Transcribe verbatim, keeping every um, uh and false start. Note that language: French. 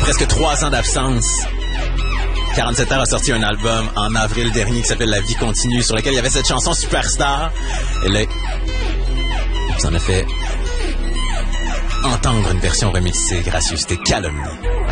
presque trois ans d'absence. quarante-sept heures a sorti un album en avril dernier qui s'appelle La vie continue, sur lequel il y avait cette chanson Superstar. Et là, ça en a fait entendre une version remixée gracieuseté calomnie.